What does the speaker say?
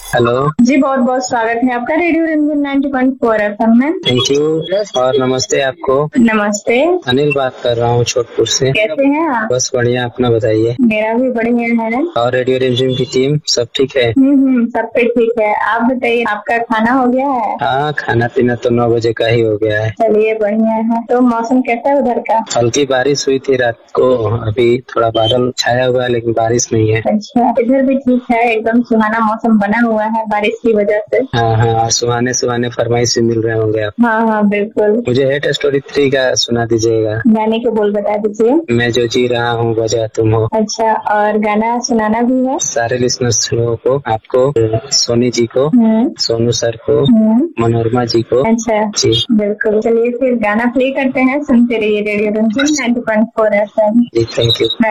Hello जी, बहुत बहुत स्वागत है आपका रेडियो रंजन 90.4 FM में। थैंक यू और नमस्ते आपको। नमस्ते। अनिल बात कर रहा हूँ छोटपुर से। कैसे हैं आप? बस बढ़िया, अपना बताइए। मेरा भी बढ़िया है। और रेडियो रिमझिम की टीम सब ठीक है? सब पे ठीक है। आप बताइए, आपका खाना हो गया है? हाँ, खाना पीना तो 9 बजे का ही हो गया है। चलिए बढ़िया है। तो मौसम कैसा है उधर का? हल्की बारिश हुई थी रात को, अभी थोड़ा बादल छाया हुआ है लेकिन बारिश नहीं है। अच्छा, इधर भी ठीक है, एकदम सुहाना मौसम बना हुआ है बारिश की वजह से। हाँ हाँ, और सुहाने सुहाने फरमाइश भी मिल रहे होंगे आप। हाँ बिल्कुल। मुझे हेट स्टोरी 3 का सुना दीजिएगा। गाने के बोल बता दीजिए। मैं जो जी रहा हूँ वजह तुम हो। अच्छा, और गाना सुनाना भी है? सारे लिसनर्स लोगों को, आपको, सोनी जी को, सोनू सर को, मनोरमा जी को। अच्छा जी बिल्कुल। चलिए फिर गाना प्ले करते हैं, सुनते रहिए radio Ranjan 90.4 FM। Ji, thank you.